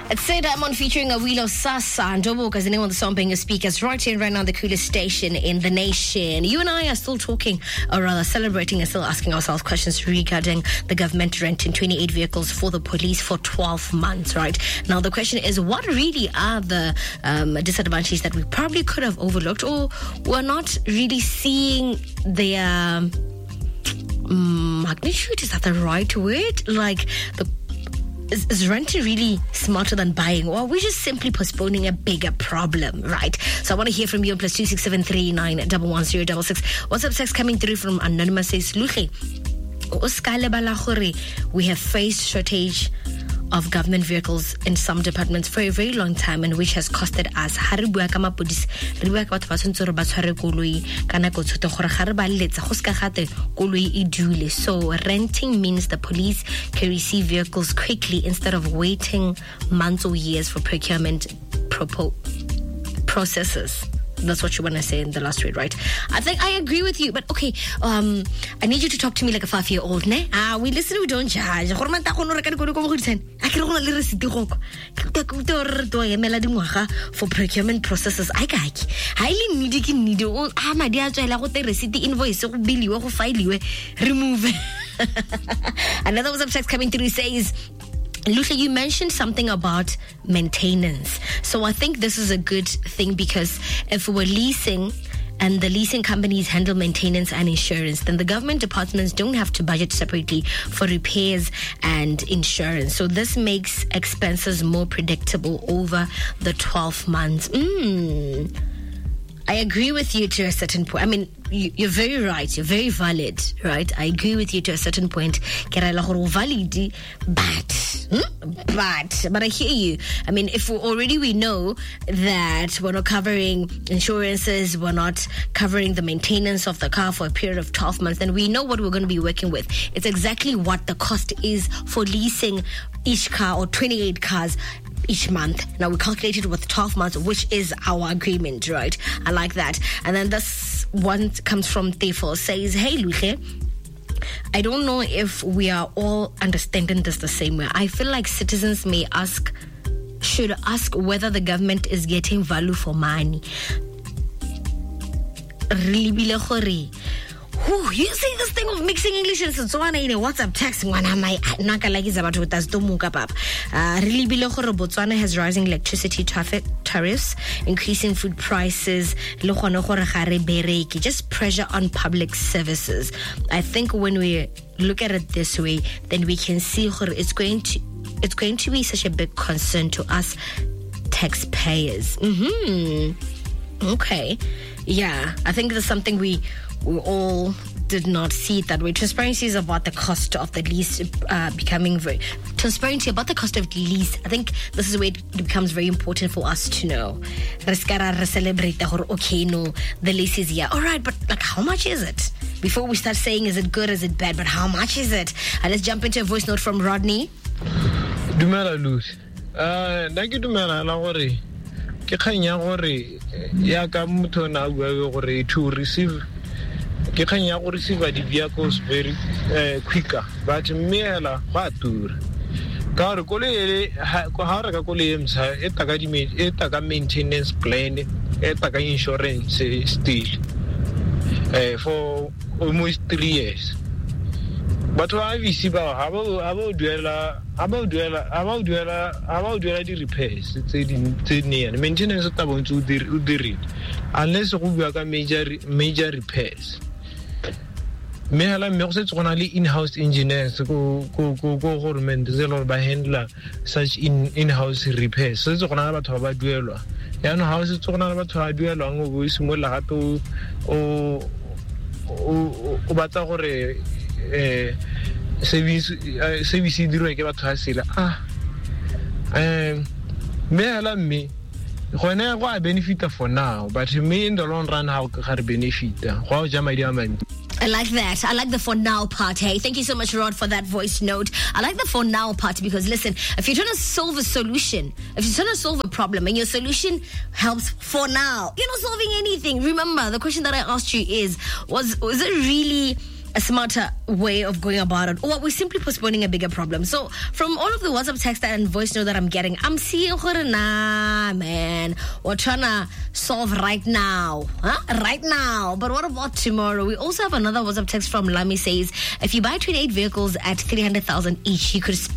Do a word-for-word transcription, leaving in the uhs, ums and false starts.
It's Say Diamond featuring Awilo Sasa and Dobo as the name of the song being a speakers right here, right now, the coolest station in the nation. You and I are still talking, or rather celebrating and still asking ourselves questions regarding the government renting twenty-eight vehicles for the police for twelve months, right? Now, the question is, what really are the um, disadvantages that we probably could have overlooked, or we're not really seeing their um, magnitude? Is that the right word? Like, the Is, is renting really smarter than buying, or are we just simply postponing a bigger problem, right? So I want to hear from you on plus two six seven three nine one one zero six six. What's up, text coming through from Anonymous says, Luhle, we have faced shortage of government vehicles in some departments for a very long time, and which has costed us. So renting means the police can receive vehicles quickly instead of waiting months or years for procurement propo- processes. That's what you want to say in the last read, right? I think I agree with you, but okay, um, I need you to talk to me like a five-year-old, ne? Ah, we listen, we don't judge. For procurement processes, I got highly needy need. Ah, my dear, I like the receipt invoice, bill you, file remove. Another was text coming through says, Lucia, you mentioned something about maintenance. So I think this is a good thing, because if we're leasing and the leasing companies handle maintenance and insurance, then the government departments don't have to budget separately for repairs and insurance. So this makes expenses more predictable over the twelve months. Mm. I agree with you to a certain point. I mean, you, you're very right. You're very valid, right? I agree with you to a certain point. Valid, but, but, but I hear you. I mean, if we already we know that we're not covering insurances, we're not covering the maintenance of the car for a period of twelve months, then we know what we're going to be working with. It's exactly what the cost is for leasing each car, or twenty-eight cars each month. Now we calculated with twelve months, which is our agreement, right? I like that. And then this one comes from Tefo, says, hey Luche, I don't know if we are all understanding this the same way. I feel like citizens may ask should ask whether the government is getting value for money. Whew, you see this thing of mixing English and Setswana in a WhatsApp text. One of my naka like is about what us do muka pap. Really below Botswana has rising electricity traffic tariffs, increasing food prices, just pressure on public services. I think when we look at it this way, then we can see it's going to it's going to be such a big concern to us taxpayers. Mm-hmm. Okay. Yeah, I think there's something we we all did not see it that way. Transparency is about the cost of the lease uh, becoming very... Transparency about the cost of the lease. I think this is where it becomes very important for us to know. Okay, no, the lease is here. All right, but like, how much is it? Before we start saying, is it good, is it bad, but how much is it? Uh, let's jump into a voice note from Rodney. Dumela Lucy. Uh, thank you, Dumela. Lagore. Ke khanya gore ya ka motho na bua gore to receive ke khanya go receive the vehicles very uh, quicker, but meela ba tura ka re kole go ha re ka kole emsa e taka di e taka maintenance plan e taka insurance still uh, for almost three years. But why we see about how about duela about duela about duela about duela the repairs it's in near maintenance of tabon to the unless go bua ka major major repairs. Me hala me go se only in-house engineers go go go go government ze lo ba handler such in in-house repairs. So it's gonna batho ba duelwa ya no house it's gonna batho ba duelwa ngo go simola gato o o o batla gore eh service uh, service dirwe ke batho ha sela ah um me ala me gone go a benefit for now, but me in the long run how ga re benefit go ja madi a mantsi. I like that. I like the for now part. Hey, thank you so much, Rod, for that voice note. I like the for now part because, listen, if you're trying to solve a solution, if you're trying to solve a problem and your solution helps for now, you're not solving anything. Remember, the question that I asked you is, was was it really a smarter way of going about it, or we're simply postponing a bigger problem. So from all of the WhatsApp text and voice note that I'm getting, I'm seeing, nah, man, we're trying to solve right now, huh? Right now. But what about tomorrow? We also have another WhatsApp text from Lami says, if you buy twenty-eight vehicles at three hundred thousand each, you could